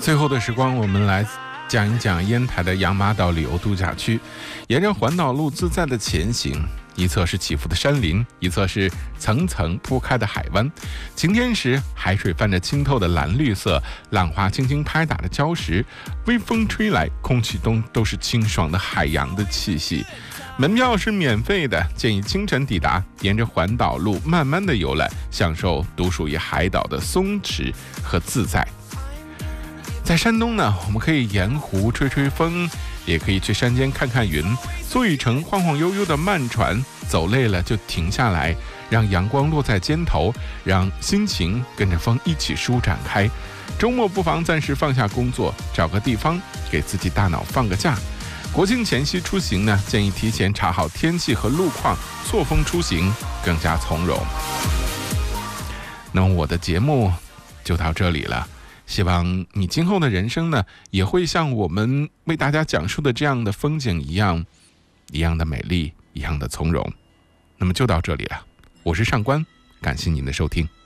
最后的时光，我们来讲一讲烟台的养马岛旅游度假区。沿着环岛路自在的前行，一侧是起伏的山林，一侧是层层铺开的海湾。晴天时，海水泛着清透的蓝绿色，浪花轻轻拍打的礁石，微风吹来，空气中都是清爽的海洋的气息。门票是免费的，建议清晨抵达，沿着环岛路慢慢的游览，享受独属于海岛的松弛和自在。在山东呢，我们可以沿湖吹吹风，也可以去山间看看云，坐一程晃晃悠悠的慢船，走累了就停下来，让阳光落在肩头，让心情跟着风一起舒展开。周末不妨暂时放下工作，找个地方给自己大脑放个假。国庆前夕出行呢，建议提前查好天气和路况，错峰出行更加从容。那么我的节目就到这里了。希望你今后的人生呢，也会像我们为大家讲述的这样的风景一样的美丽，一样的从容。那么就到这里了，我是上官，感谢您的收听。